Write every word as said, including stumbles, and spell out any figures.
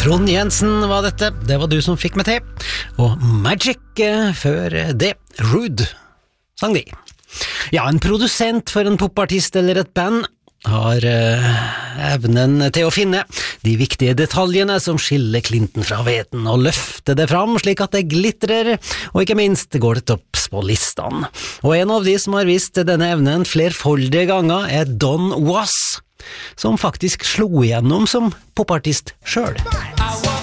Trond Jensen var dette, det var du som fikk meg til. Og Magic eh, før det, Rude, sang de. Ja, en produsent for en popartist eller et band har eh, evnen til å finne de viktige detaljene som skiller klinten fra veten og løfte det fram slik at det glitrer, og ikke minst går det topps på listene. Og en av de som har vist denne evnen flerfoldige ganger er Don Was, som faktisk slo igjennom som popartist selv.